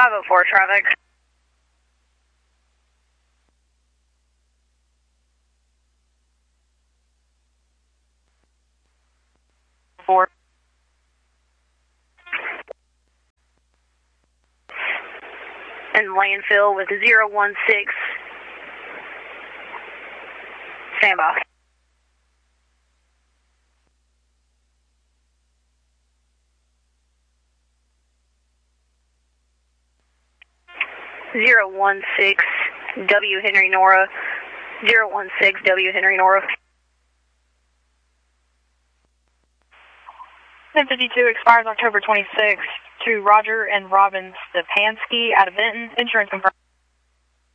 504 traffic. Four. In landfill with 016. Stand by. Zero 16 W Henry Nora. 016 W Henry Nora. 1052 expires October 26th to Roger and Robin Stepansky out of Benton. Insurance confirmed.